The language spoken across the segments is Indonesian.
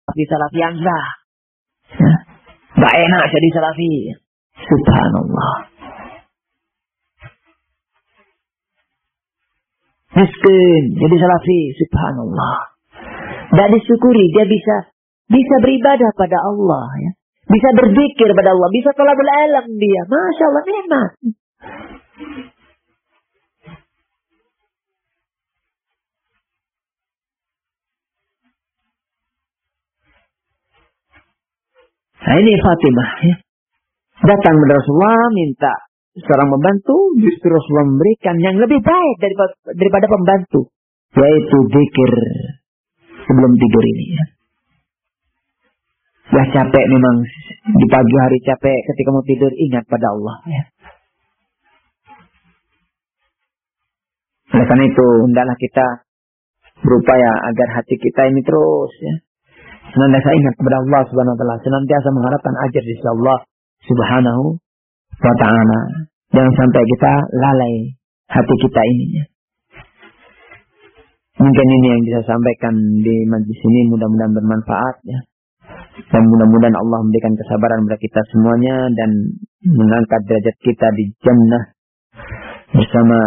di salafi yang sah. Gak enak jadi salafi. Subhanallah. Miskin jadi salafi. Subhanallah. Gak disyukuri, dia bisa beribadah pada Allah, ya. Bisa berzikir pada Allah, bisa thalabul alam dia. Masya Allah, nikmat. Nah ini Fatimah, ya. Datang kepada Rasulullah, minta seorang membantu, justru Rasulullah memberikan yang lebih baik daripada pembantu, yaitu zikir sebelum tidur ini, ya. Ya capek memang, di pagi hari capek, ketika mau tidur ingat pada Allah, ya. Oleh karena itu, hendaklah kita berupaya agar hati kita ini terus, ya, senantiasa ingat kepada Allah Subhanahu wa taala, senantiasa mengharapkan ajar di sisi Allah Subhanahu wa taala. Jangan sampai kita lalai hati kita ini, ya. Mungkin ini yang bisa sampaikan di majlis ini, mudah-mudahan bermanfaat, ya. Dan mudah-mudahan Allah memberikan kesabaran kepada kita semuanya dan mengangkat derajat kita di jannah bersama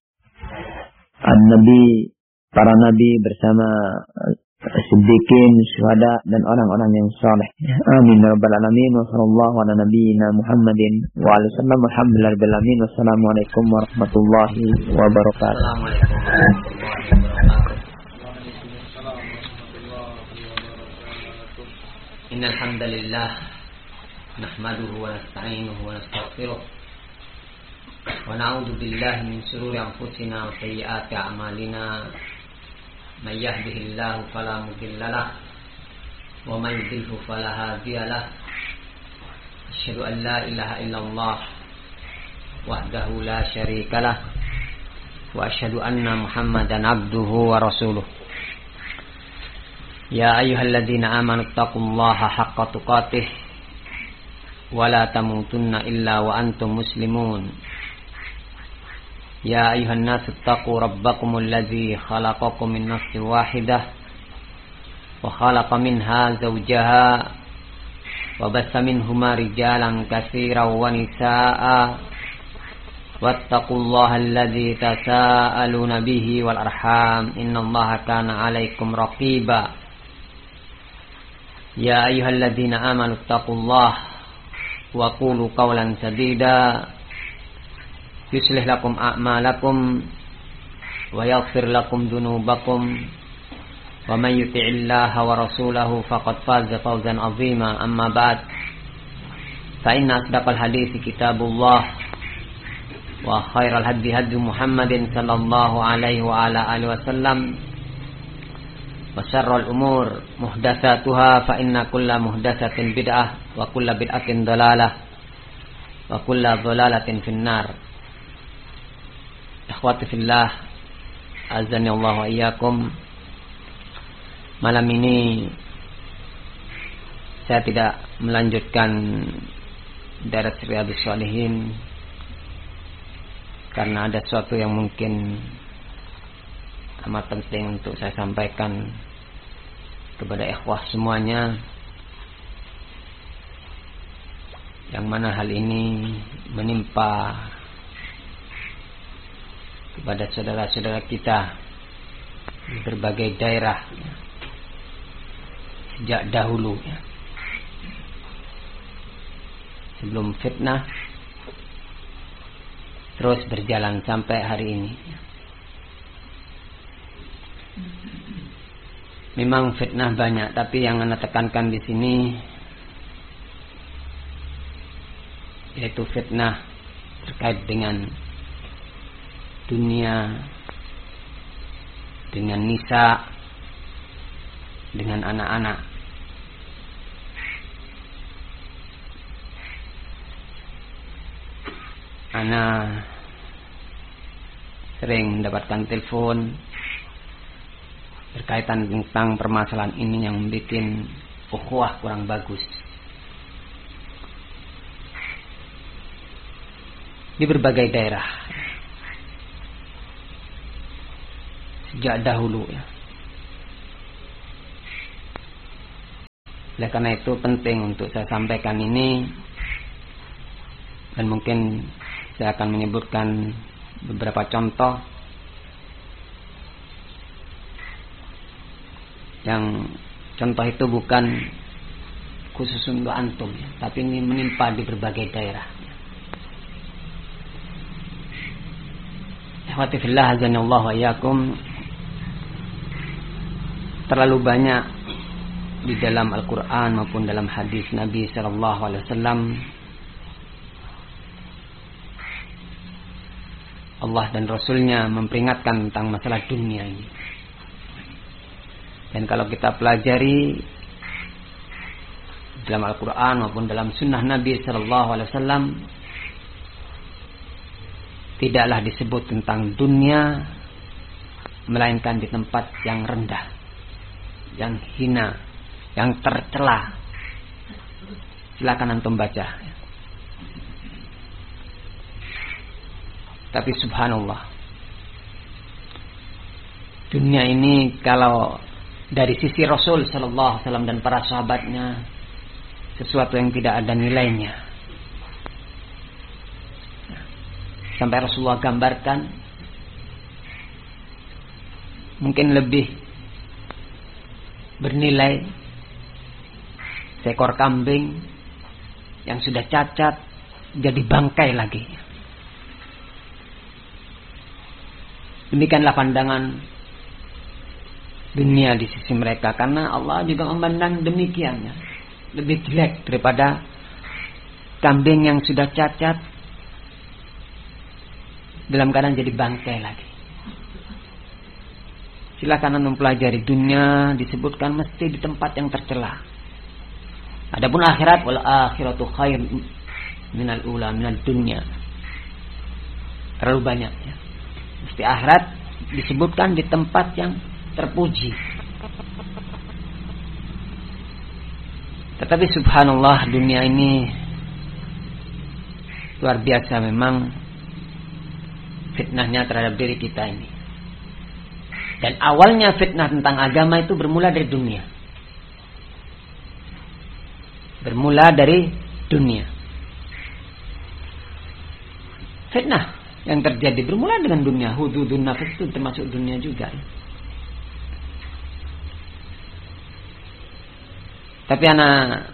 Nabi, para nabi, bersama siddiqin, syuhada dan orang-orang yang saleh. Amin ya rabbal alamin. Wa sallallahu ala nabiyyina Muhammadin wa alihi wasallam. Alhamdulillah rabbil alamin. Wassalamualaikum warahmatullahi wabarakatuh. Innal hamdalillah nahmaduhu wa nasta'inuhu wa nastaghfiruh wa na'udzu billahi min shururi anfusina wa sayyiati a'malina. Man yahdihillahu fala mudilla lahu wa man yudlilhu fala hadiya lahu. Asyhadu an la ilaha illallah wahdahu la syarika lah wa asyhadu anna Muhammadan abduhu wa rasuluh. Ya ayyuhalladzina amanu taqullaha haqqa tuqatih wa la tamutunna illa wa antum muslimun. Ya ayyuhan nasu taqu rabbakumul ladzi khalaqakum min nafsin wahidah wa khalaqa minha zawjaha wa bassa minhuma rijalan katsiran wa nisaa'a wattaqullaha alladzi tasaaluna bihi wal arham innallaha kana 'alaikum raqiba. Ya ayyuhalladzina amanu taqullaha wa qulu qawlan sadida yuslih lakum a'malakum wa yaghfir lakum dhunubakum wa may yuti'illaha wa rasulahu faqad faza fawzan 'azima. Amma ba'd, fa inna asdaqal hadithi kitabullah wa khairal hadi hadi Muhammadin sallallahu alaihi wa ala alihi wasallam wa syarrul umur muhdatsatuha fa inna kulla muhdatsatin bid'ah wa kulla bid'atin dhalalah wa kulla dhalalatin finnar. Ikhwati fillah, azani Allah wa iyyakum. Malam ini saya tidak melanjutkan darat Riyadhus Shalihin karena ada sesuatu yang mungkin amat penting untuk saya sampaikan kepada ikhwah semuanya, yang mana hal ini menimpa kepada saudara-saudara kita di berbagai daerah sejak dahulu, sebelum fitnah terus berjalan sampai hari ini. Memang fitnah banyak, tapi yang Anda tekankan di sini yaitu fitnah terkait dengan dunia, dengan nisa, dengan anak-anak. Ana sering mendapatkan telepon berkaitan tentang permasalahan ini yang membuat ukhuwah kurang bagus di berbagai daerah sejak dahulu, ya. Oleh karena itu penting untuk saya sampaikan ini, dan mungkin saya akan menyebutkan beberapa contoh yang contoh itu bukan khusus untuk antum, tapi ini menimpa di berbagai daerah. Ikhwati fillah azanillahu wa iyyakum, terlalu banyak di dalam Al-Quran maupun dalam hadis Nabi sallallahu alaihi wasallam Allah dan Rasulnya memperingatkan tentang masalah dunia ini. Dan kalau kita pelajari dalam Al-Quran maupun dalam sunnah Nabi sallallahu alaihi wasallam, tidaklah disebut tentang dunia melainkan di tempat yang rendah, yang hina, yang tercela. Silakan antum baca. Tapi subhanallah, dunia ini kalau dari sisi Rasul sallallahu alaihi wasallam dan para sahabatnya sesuatu yang tidak ada nilainya. Sampai Rasulullah gambarkan mungkin lebih bernilai seekor kambing yang sudah cacat jadi bangkai lagi. Demikianlah pandangan dunia di sisi mereka, karena Allah juga memandang demikiannya, lebih jelek daripada kambing yang sudah cacat dalam keadaan jadi bangkai lagi. Silakan mempelajari dunia, disebutkan mesti di tempat yang tercela. Adapun akhirat, wal akhiratu khair minal ula minal dunya. Terlalu banyak ya. Mesti akhirat disebutkan di tempat yang terpuji. Tetapi subhanallah, dunia ini luar biasa memang fitnahnya terhadap diri kita ini. Dan awalnya fitnah tentang agama itu bermula dari dunia. Bermula dari dunia. Fitnah yang terjadi bermula dengan dunia. Hududun nafas itu termasuk dunia juga. Tapi anak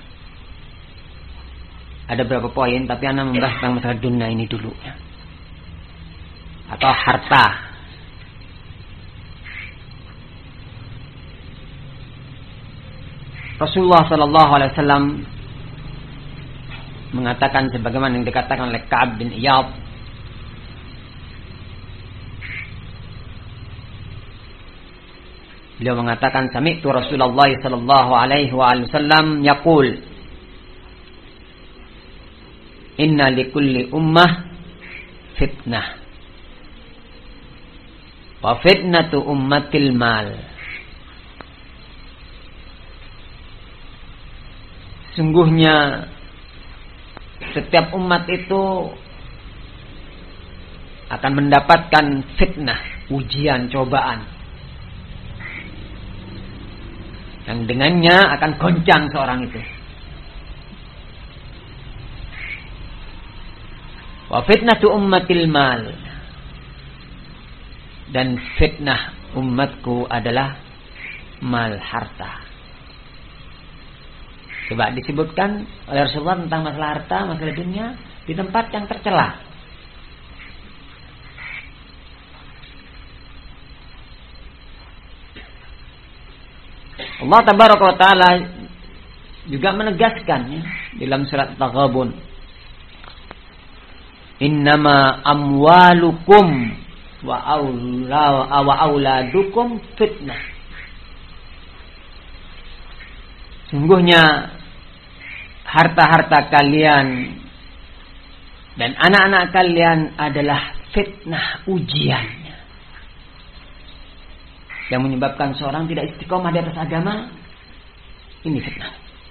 ada beberapa poin, tapi anak membahas tentang masalah dunia ini dulu ya. Atau harta. Rasulullah sallallahu alaihi wasallam mengatakan sebagaimana yang dikatakan oleh Ka'ab bin Iyad, beliau mengatakan sami'tu Rasulullah sallallahu alaihi wasallam yaqul inna likulli ummah fitnah wa fitnatu ummatil mal. Sungguhnya setiap umat itu akan mendapatkan fitnah, ujian, cobaan, yang dengannya akan goncang seorang itu. Wa fitnatu ummatil mal, dan fitnah umatku adalah mal, harta. Coba disebutkan oleh Rasulullah tentang masalah harta, masalah dunia di tempat yang tercela. Allah tabaraka wa taala juga menegaskan ya, dalam surat Taghabun, innama amwalukum wa auladukum fitnah. Sungguhnya harta-harta kalian dan anak-anak kalian adalah fitnah, ujian yang menyebabkan seorang tidak istiqomah di atas agama. Ini fitnah.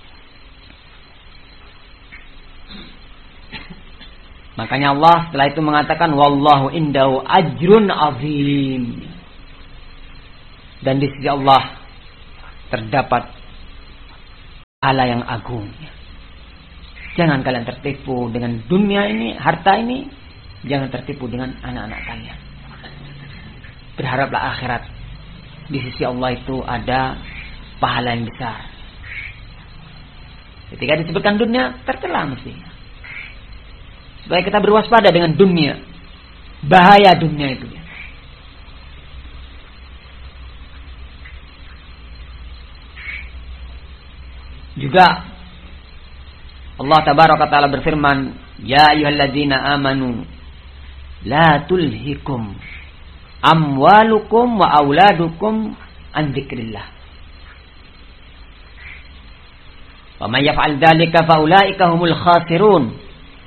Makanya Allah setelah itu mengatakan wallahu indahu ajrun azim. Dan di sisi Allah terdapat pahala yang agung. Jangan kalian tertipu dengan dunia ini, harta ini. Jangan tertipu dengan anak-anak kalian. Berharaplah akhirat. Di sisi Allah itu ada pahala yang besar. Ketika disebutkan dunia, tercela mesti. Supaya kita berwaspada dengan dunia. Bahaya dunia itu. Juga Allah tabaraka ta'ala berfirman, ya ayyuhalladzina amanu la tulhikum amwalukum wa auladukum an dzikrillah. Wa may yaf'al dzalika fa ulaika humul khasirun.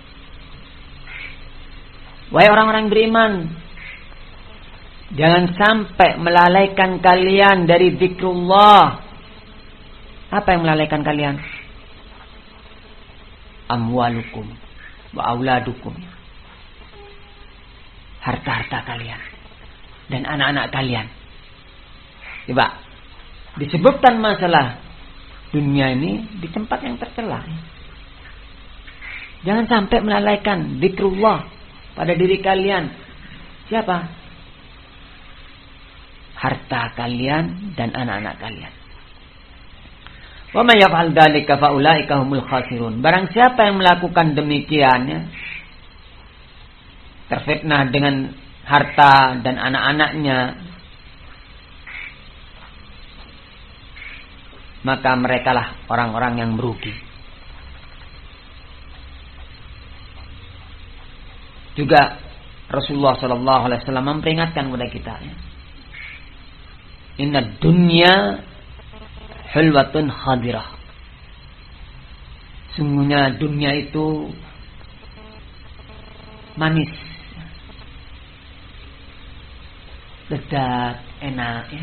Wahai orang-orang beriman, jangan sampai melalaikan kalian dari zikrullah. Apa yang melalaikan kalian? Amwalukum wa auladukum. Harta-harta kalian dan anak-anak kalian. Coba disebutkan masalah dunia ini di tempat yang tercela. Jangan sampai melalaikan zikrullah pada diri kalian. Siapa? Harta kalian dan anak-anak kalian. Wa may yaf'al dzalika fa ulaika humul khasirun. Barang siapa yang melakukan demikian, ya, terfitnah dengan harta dan anak-anaknya, maka merekalah orang-orang yang merugi. Juga Rasulullah sallallahu alaihi wasallam memperingatkan kepada kita, ya. Inna dunya hulwatun khadirah. Sungguhnya dunia itu manis, lezat, enak, ya.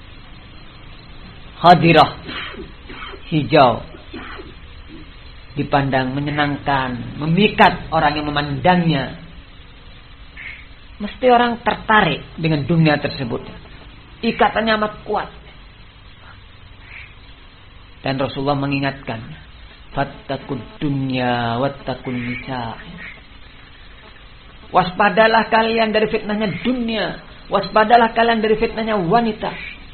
Khadirah, hijau, dipandang menyenangkan, memikat orang yang memandangnya. Mesti orang tertarik dengan dunia tersebut. Ikatannya amat kuat. Dan Rasulullah mengingatkan, fattaqud dunya wattaqun nisa. Waspadalah kalian dari fitnahnya dunia, waspadalah kalian dari fitnahnya wanita.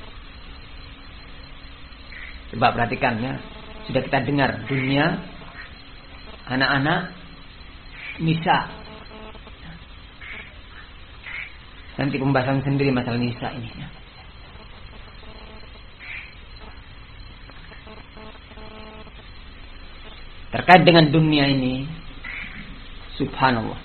Coba perhatikan, ya. Sudah kita dengar dunia, anak-anak, nisa. Nanti pembahasan sendiri masalah nisa ini, ya. Terkait dengan dunia ini, subhanallah,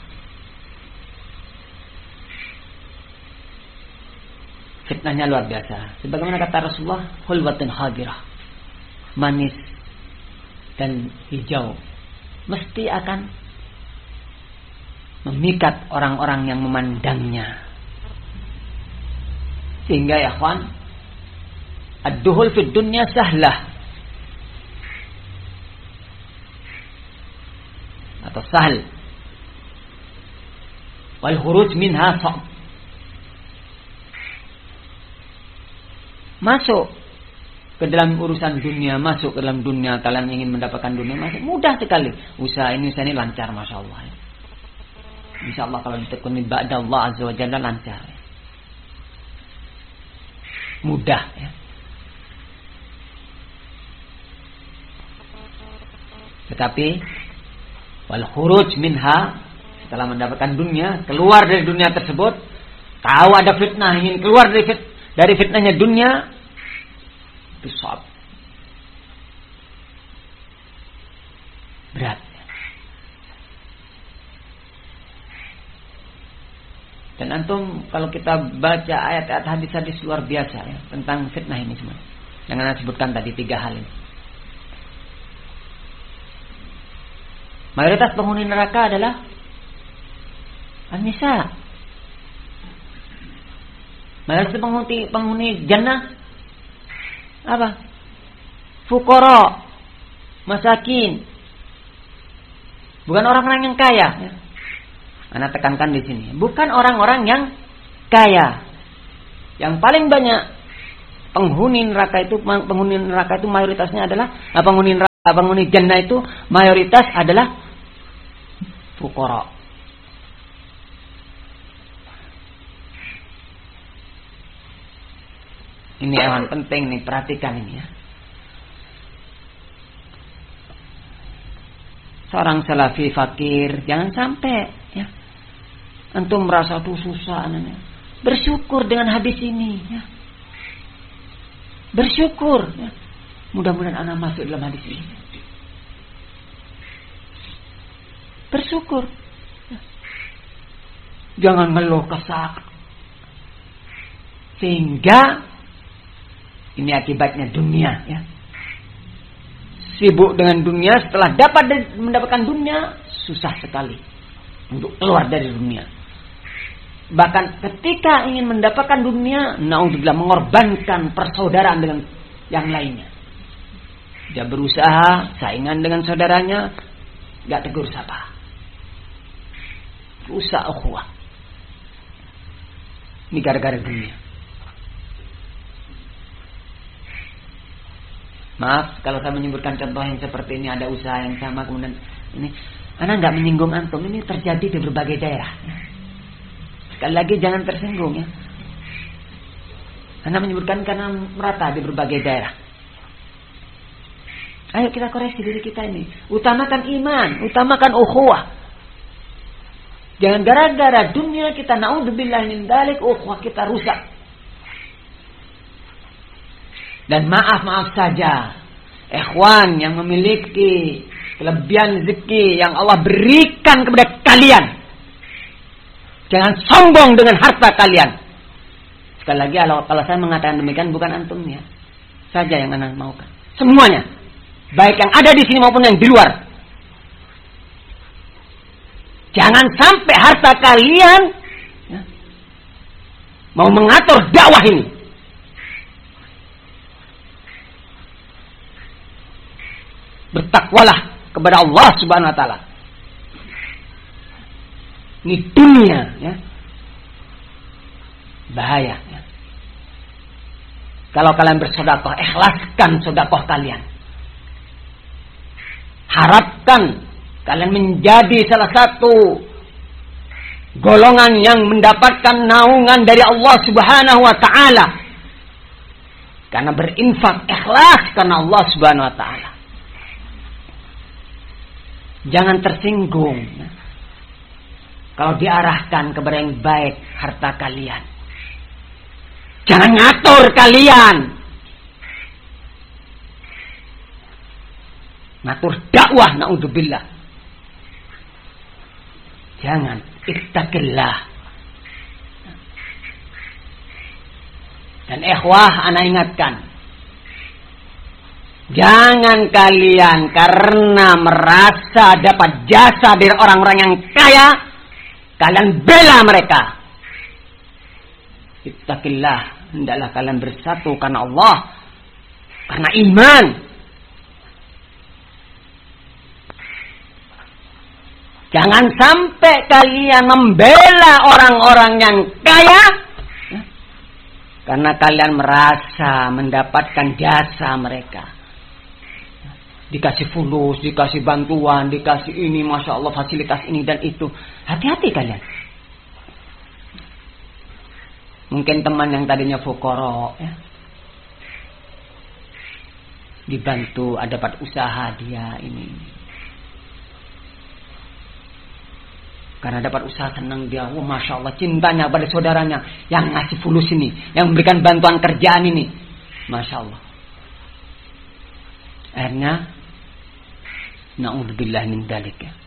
fitnahnya luar biasa. Sebagaimana kata Rasulullah, hulwatun hadirah, manis dan hijau, mesti akan memikat orang-orang yang memandangnya. Sehingga ya kawan, ad-duhul fid dunya sahlah, atau sahal, wal khuruj minha sa'b. Masuk ke dalam urusan dunia, masuk ke dalam dunia, kalian ingin mendapatkan dunia, masuk mudah sekali. Usaha ini lancar, masya Allah. Insya Allah kalau ditekuni ba'da Allah azza wa jalla lancar, mudah, ya. Tetapi wal khuruj minha, setelah mendapatkan dunia, keluar dari dunia tersebut, tahu ada fitnah, ingin keluar dari fitnahnya dunia, itu sab, berat. Dan antum kalau kita baca ayat-ayat hadis-hadis luar biasa, ya, tentang fitnah ini semua. Yang saya sebutkan tadi 3 hal ini. Mayoritas penghuni neraka adalah an-nisa. Mayoritas penghuni jannah apa? Fuqara, masakin. Bukan orang-orang yang kaya, ya. Ana tekankan di sini, bukan orang-orang yang kaya. Yang paling banyak penghuni neraka itu mayoritasnya adalah penghuni neraka penghuni jannah itu mayoritas adalah fuqara. Ini hewan penting nih, perhatikan ini ya. Seorang salafi fakir, jangan sampai ya antum merasa tuh susah anaknya. Bersyukur dengan hadis ini ya. Bersyukur ya. Mudah-mudahan anak masuk dalam hadis ini. Bersyukur ya. Jangan ngeluh kesal. Sehingga ini akibatnya dunia ya. Sibuk dengan dunia, setelah mendapatkan dunia susah sekali untuk keluar dari dunia. Bahkan ketika ingin mendapatkan dunia, naudzubillah, mengorbankan persaudaraan dengan yang lainnya. Dia berusaha saingan dengan saudaranya, enggak tegur sapa. Rusak ukhuwah. Ini gara-gara dunia. Maaf kalau saya menyebutkan contoh yang seperti ini, ada usaha yang sama kemudian ini, karena enggak menyinggung antum, ini terjadi di berbagai daerah. Sekali lagi jangan tersinggung ya. Anda menyebutkan karena merata di berbagai daerah. Ayo kita koreksi diri kita ini. Utamakan iman, utamakan ukhuwah. Jangan gara-gara dunia kita naudzubillah min dzalik ukhuwah kita rusak. Dan maaf saja, ikhwan yang memiliki kelebihan rezeki yang Allah berikan kepada kalian. Jangan sombong dengan harta kalian. Sekali lagi kalau saya mengatakan demikian bukan antum ya. Saja yang anak maukan. Semuanya. Baik yang ada di sini maupun yang di luar. Jangan sampai harta kalian ya, mau mengatur dakwah ini. Bertakwalah kepada Allah Subhanahu wa taala. Ini dunia ya. Bahaya ya. Kalau kalian bersedekah, ikhlaskan sedekah kalian. Harapkan kalian menjadi salah satu golongan yang mendapatkan naungan dari Allah Subhanahu wa taala. Karena berinfak ikhlas karena Allah Subhanahu wa taala. Jangan tersinggung ya. Kalau diarahkan kepada yang baik harta kalian. Jangan ngatur kalian. Ngatur dakwah naudzubillah. Jangan, ittaqillah. Dan ikhwah ana ingatkan. Jangan kalian karena merasa dapat jasa dari orang-orang yang kaya, kalian bela mereka. Ittaqillah, hendaklah kalian bersatu karena Allah, karena iman. Jangan sampai kalian membela orang-orang yang kaya karena kalian merasa mendapatkan jasa mereka. Dikasih fulus, dikasih bantuan, dikasih ini, Masya Allah, fasilitas ini dan itu. Hati-hati kalian. Mungkin teman yang tadinya fuqara ya, dibantu, dapat usaha dia ini. Karena dapat usaha senang dia, Masya Allah, cintanya pada saudaranya yang ngasih fulus ini, yang memberikan bantuan kerjaan ini. Masya Allah. Akhirnya na'udzubillah min dzalik ya.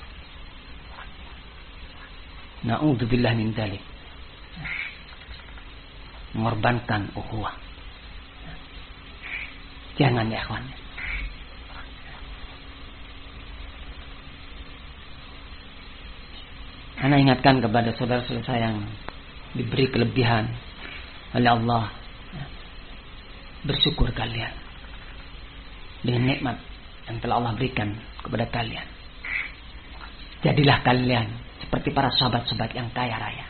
Na'udzubillah min dzalik. Mengorbankan ukhuwah. Jangan ya akhwan. Ana ingatkan kepada saudara-saudara saya yang diberi kelebihan oleh Allah. Bersyukur kalian dengan nikmat yang telah Allah berikan kepada kalian. Jadilah kalian seperti para sahabat-sahabat yang kaya raya,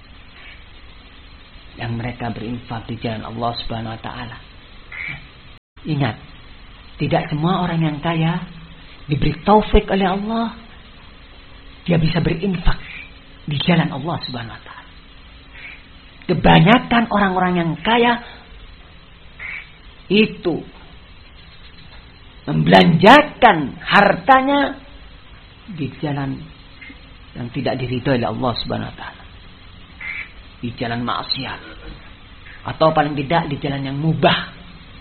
yang mereka berinfak di jalan Allah Subhanahu wa taala. Ingat, tidak semua orang yang kaya diberi taufik oleh Allah, dia bisa berinfak di jalan Allah Subhanahu wa taala. Kebanyakan orang-orang yang kaya itu membelanjakan hartanya di jalan yang tidak diridhoi oleh Allah Subhanahu wa taala. Di jalan maksiat. Atau paling tidak di jalan yang mubah.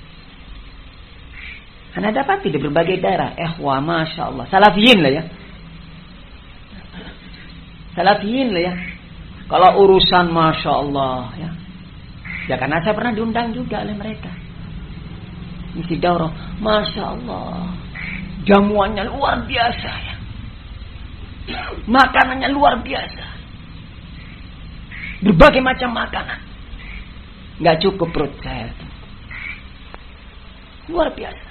Anda dapati di berbagai daerah, Masya Allah, Salafiyin lah ya. Salafiyin lah ya. Kalau urusan Masya Allah ya. Ya karena saya pernah diundang juga oleh mereka. Isi daurah, Masya Allah, jamuannya luar biasa ya. Makanannya luar biasa. Berbagai macam makanan. Gak cukup perut saya. Luar biasa.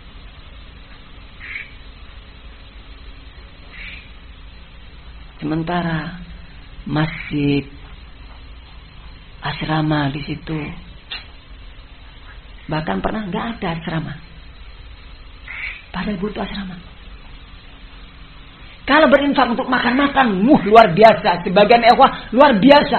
Sementara masjid, asrama di situ, bahkan pernah nggak ada asrama. Padahal butuh asrama. Kalau berinfak untuk makan-makan, luar biasa. Sebagian ikhwah luar biasa.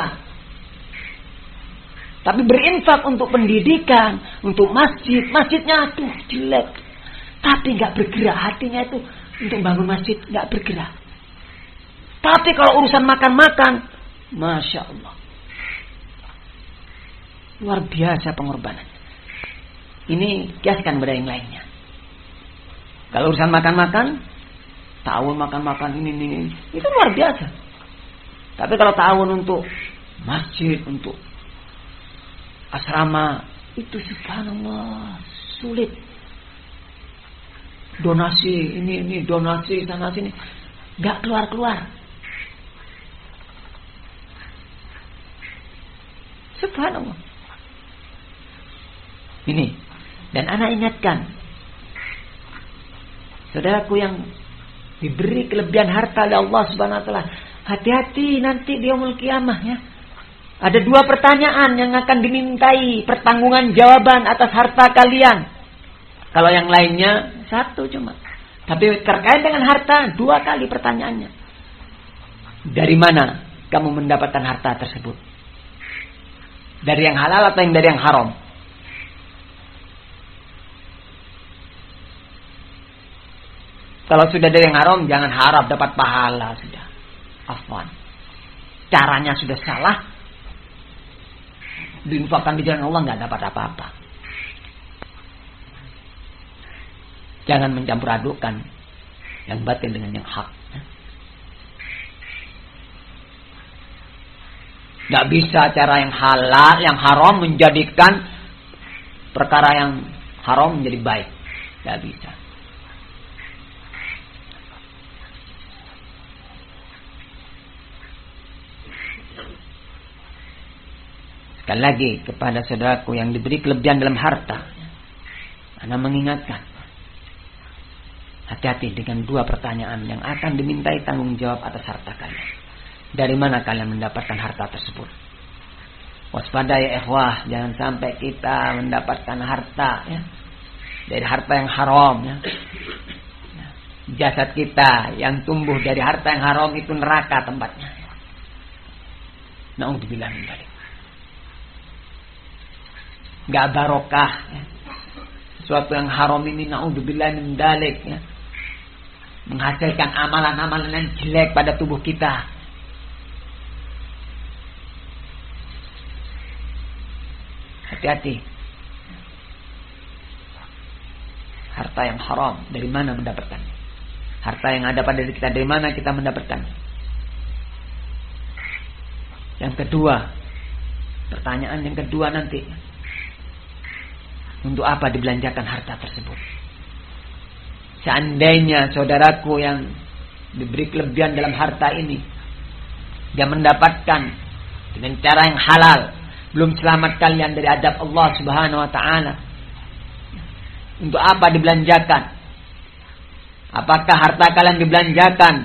Tapi berinfak untuk pendidikan, untuk masjid, masjidnya aduh jelek. Tapi nggak bergerak, hatinya itu untuk bangun masjid nggak bergerak. Tapi kalau urusan makan-makan, Masya Allah, luar biasa pengorbanan. Ini kiaskan pada yang lainnya. Kalau urusan makan-makan, ta'awun makan-makan ini, itu luar biasa. Tapi kalau ta'awun untuk masjid, untuk asrama, itu subhanallah sulit. Donasi ini donasi sana sini, nggak keluar. Subhanallah. Ini. Dan anak ingatkan, saudaraku yang diberi kelebihan harta oleh Allah Subhanahu wa taala, hati-hati nanti di yaumul qiyamah ya. Ada 2 pertanyaan yang akan dimintai pertanggungjawaban jawaban atas harta kalian. Kalau yang lainnya 1 cuma. Tapi terkait dengan harta 2 kali pertanyaannya. Dari mana kamu mendapatkan harta tersebut? Dari yang halal atau yang dari yang haram? Kalau sudah dari yang haram, jangan harap dapat pahala sudah. Afwan. Caranya sudah salah. Diinfakkan di jalan Allah nggak dapat apa-apa. Jangan mencampur adukkan yang batin dengan yang hak. Nggak bisa cara yang halal, yang haram menjadikan perkara yang haram menjadi baik. Nggak bisa. Sekali lagi kepada saudaraku yang diberi kelebihan dalam harta, Anda mengingatkan, hati-hati dengan 2 pertanyaan yang akan dimintai tanggung jawab atas harta kalian. Dari mana kalian mendapatkan harta tersebut? Waspada ya ikhwah, jangan sampai kita mendapatkan harta ya, dari harta yang haram ya. Jasad kita yang tumbuh dari harta yang haram itu neraka tempatnya. Na'udzubillah min dzalik. Gak barokah ya. Sesuatu yang haram ini na'udzubillah min dzalik ya, menghasilkan amalan-amalan yang jelek pada tubuh kita. Hati-hati. Harta yang haram dari mana mendapatkannya? Harta yang ada pada diri kita dari mana kita mendapatkannya? Yang kedua, pertanyaan yang kedua nanti, untuk apa dibelanjakan harta tersebut? Seandainya saudaraku yang diberi kelebihan dalam harta ini, dia mendapatkan dengan cara yang halal, belum selamat kalian dari adab Allah Subhanahu wa taala, untuk apa dibelanjakan? Apakah harta kalian dibelanjakan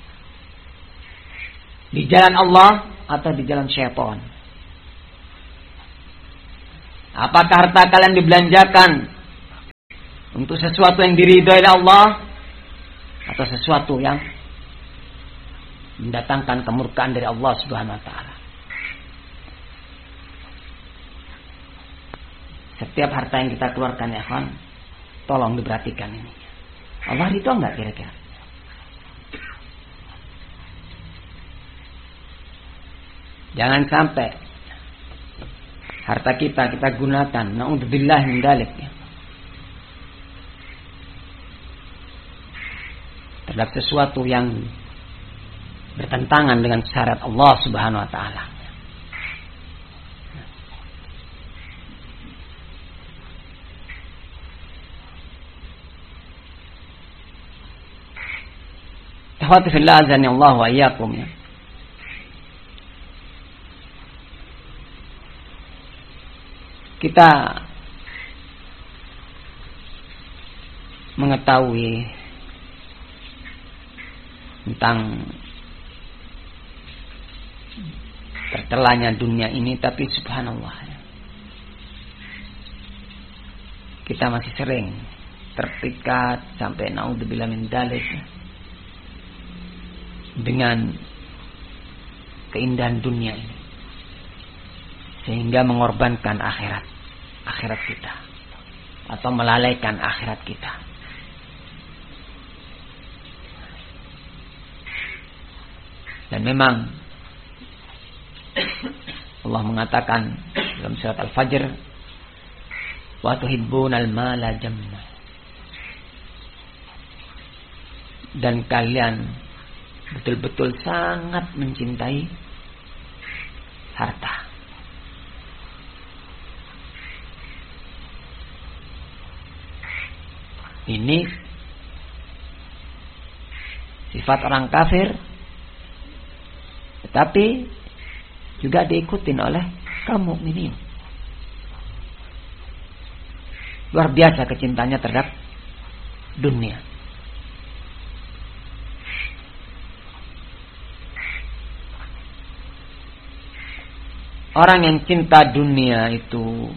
di jalan Allah atau di jalan syaitan? Apakah harta kalian dibelanjakan untuk sesuatu yang diridhai oleh Allah atau sesuatu yang mendatangkan kemurkaan dari Allah Subhanahu wa taala. Setiap harta yang kita keluarkan ya kawan, tolong diperhatikan ini. Allah ridho enggak kira-kira? Jangan sampai harta kita gunakan naudzubillah min dzalik ya, terhadap sesuatu yang bertentangan dengan syariat Allah Subhanahu wa taala. Ikhwati fillah azani Allah wa iyyakum ya. Kita mengetahui tentang tertelanya dunia ini, tapi subhanallah kita masih sering terpikat sampai naudzubillah min dzalik dengan keindahan dunia ini, sehingga mengorbankan akhirat kita atau melalaikan akhirat kita. Dan memang Allah mengatakan dalam surat Al-Fajr, wa tuhibbunal mala jamma, dan kalian betul-betul sangat mencintai harta. Ini sifat orang kafir, tetapi juga diikutin oleh kaum mukminin. Luar biasa kecintanya terhadap dunia. Orang yang cinta dunia itu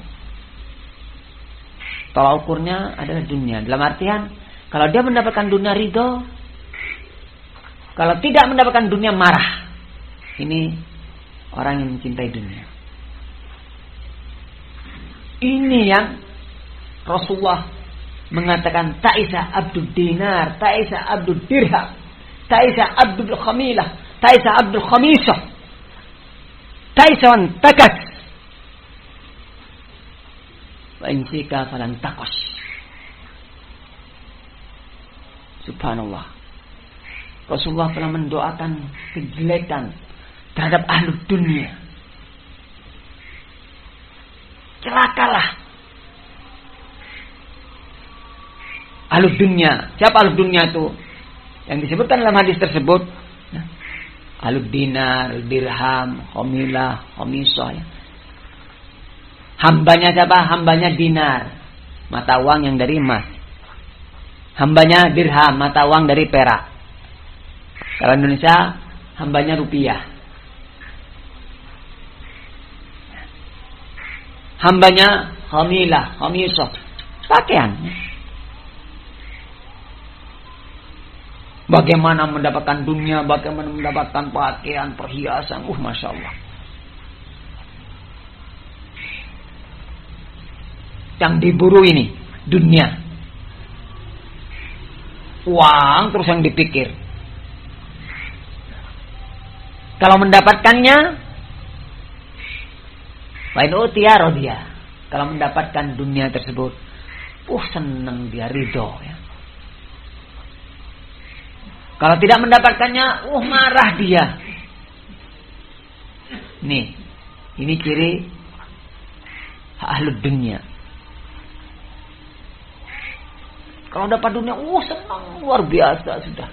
tolak ukurnya adalah dunia. Dalam artian, kalau dia mendapatkan dunia ridho, kalau tidak mendapatkan dunia marah. Ini orang yang mencintai dunia. Ini yang Rasulullah mengatakan ta'isa abdul dinar, ta'isa abdul dirham, ta'isa abdul khamilah, ta'isa abdul khamisah, ta'isa wan takas. Insika falan takos. Subhanallah. Rasulullah telah mendoakan kejelekan terhadap ahli dunia. Celakalah ahli dunia. Siapa ahli dunia itu? Yang disebutkan dalam hadis tersebut, ahli dinar, dirham, khamilah, khamisah ya. Hambanya siapa? Hambanya dinar, mata uang yang dari emas. Hambanya dirham, mata uang dari perak. Kalau Indonesia, hambanya rupiah. Hambanya khamilah, khamisah, pakaian. Bagaimana mendapatkan dunia, bagaimana mendapatkan pakaian, perhiasan, Masya Allah. Yang diburu ini dunia, uang terus yang dipikir. Kalau mendapatkannya, wain utiya rodiya. Kalau mendapatkan dunia tersebut, senang dia, ridho ya. Kalau tidak mendapatkannya, marah dia. Nih, ini ciri ahlud dunia. Kalau dapat dunia, senang luar biasa sudah.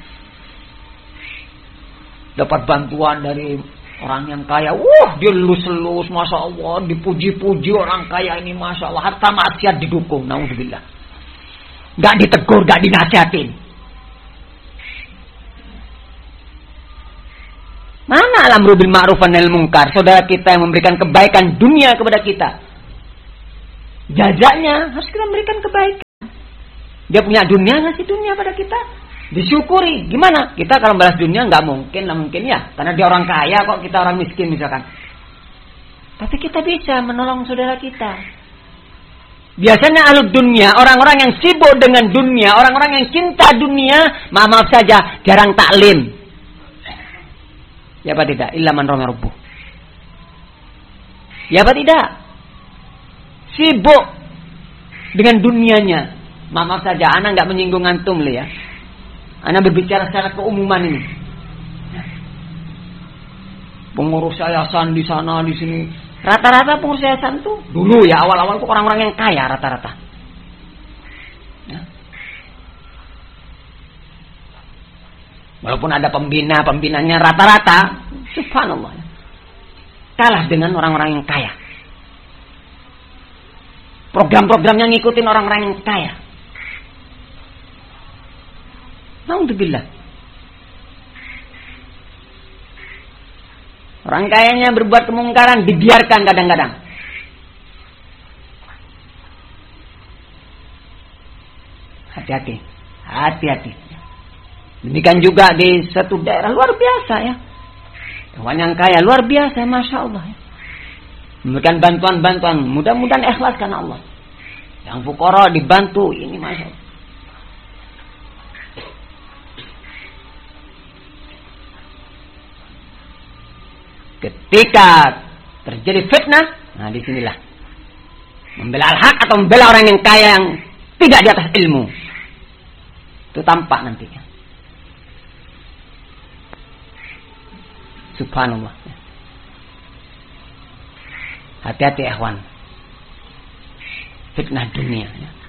Dapat bantuan dari orang yang kaya, dia lulus-lulus, Masya Allah, dipuji-puji orang kaya ini, Masya Allah, harta maksiat didukung, naudzubillah. Gak ditegur, gak dinasihatin. Mana al-amru bil ma'ruf wa nahy anil munkar? Saudara kita yang memberikan kebaikan dunia kepada kita, jazanya harus kita memberikan kebaikan. Dia punya dunia, ngasih dunia pada kita. Disyukuri. Gimana? Kita kalau balas dunia nggak mungkin lah mungkin ya. Karena dia orang kaya kok kita orang miskin misalkan. Tapi kita bisa menolong saudara kita. Biasanya ahli dunia, orang-orang yang sibuk dengan dunia, orang-orang yang cinta dunia, maaf saja, jarang taklim. Ya apa tidak? Illa man rahima rabbuh. Ya apa tidak? Sibuk dengan dunianya. Maaf saja, ana nggak menyinggung antum ya. Ana berbicara secara keumuman ini. Pengurus yayasan di sana di sini. Rata-rata pengurus yayasan tuh dulu ya awal-awal tuh orang-orang yang kaya rata-rata. Ya. Walaupun ada pembinanya rata-rata, subhanallah. Kalah dengan orang-orang yang kaya. Program-programnya ngikutin orang-orang yang kaya. Alhamdulillah. Orang kayanya berbuat kemungkaran dibiarkan kadang-kadang. Hati-hati. Hati-hati. Demikian juga di satu daerah luar biasa ya. Orang yang kaya luar biasa, Masya Allah ya. Memberikan bantuan-bantuan. Mudah-mudahan ikhlas karena Allah. Yang fukara dibantu. Ini Masya Allah. Ketika terjadi fitnah, nah disinilah membela al-haq atau membela orang yang kaya yang tidak di atas ilmu. Itu tampak nantinya. Subhanallah. Hati-hati ikhwan. Fitnah dunia.